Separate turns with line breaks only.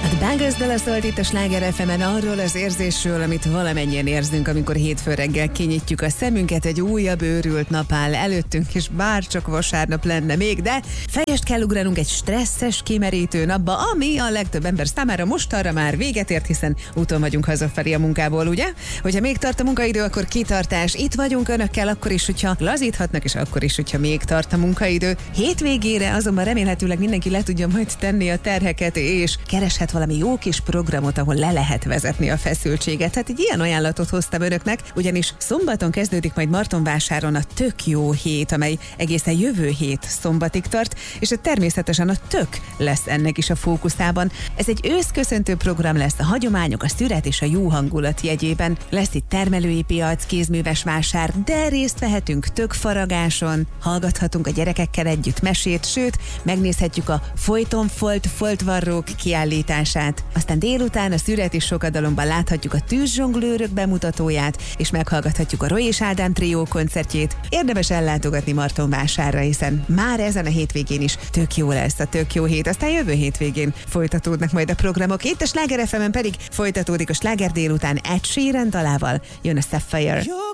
Bangles dala szólt itt a Sláger FM-en arról az érzésről, amit valamennyien érzünk, amikor hétfő reggel kinyitjuk a szemünket, egy újabb őrült nap áll előttünk, és bár csak vasárnap lenne még, de fejest kell ugranunk egy stresszes, kimerítő napba, ami a legtöbb ember számára mostanra már véget ért, hiszen úton vagyunk hazafelé a munkából, ugye? Hogyha még tart a munkaidő, akkor kitartás. Itt vagyunk önökkel akkor is, hogyha lazíthatnak, és akkor is, hogyha még tart a munkaidő. Hétvégére azonban remélhetőleg mindenki le tudja majd tenni a terheket, és kereshet valami jó kis programot, ahol le lehet vezetni a feszültséget. Hát egy ilyen ajánlatot hoztam önöknek, ugyanis szombaton kezdődik majd Martonvásáron a Tök Jó Hét, amely egészen jövő hét szombatig tart, és természetesen a tök lesz ennek is a fókuszában. Ez egy őszköszöntő program lesz, a hagyományok, a szüret és a jó hangulat jegyében. Lesz itt termelői piac, kézműves vásár, de részt vehetünk tökfaragáson, hallgathatunk a gyerekekkel együtt mesét, sőt, megnézhetjük a Folyton foltvarrók kiállítását. Aztán délután a Szüret és Sokadalomban láthatjuk a tűzzsonglőrök bemutatóját, és meghallgathatjuk a Roy és Ádám trió koncertjét. Érdemes ellátogatni Martonvásárra, hiszen már ezen a hétvégén is tök jó lesz a Tök Jó Hét. Aztán jövő hétvégén folytatódnak majd a programok. Itt a Sláger FM-en pedig folytatódik a sláger délután Ed Sheeran dalával. Jön a Sapphire.